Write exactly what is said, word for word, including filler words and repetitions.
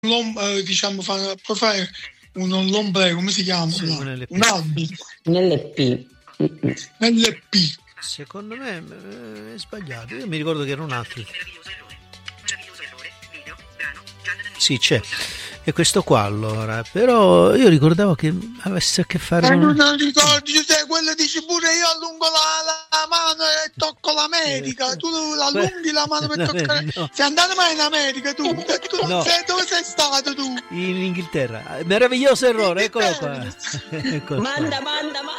lom, eh, diciamo, fa, puoi fare un, un lombre, come si chiama? Sì, un L P. Un albi. Un L P. L P. Secondo me eh, è sbagliato. Io mi ricordo che era un altro. Sì, c'è. E questo qua allora, però io ricordavo che avesse a che fare Ma con... non ricordi, se quello dici pure io allungo la, la mano e tocco l'America, tu allunghi la mano per No, toccare. no. Sei andato mai in America tu? tu No. sei, dove sei stato tu? In Inghilterra. Meraviglioso errore, eccolo qua. Eccolo qua. Manda, manda, manda.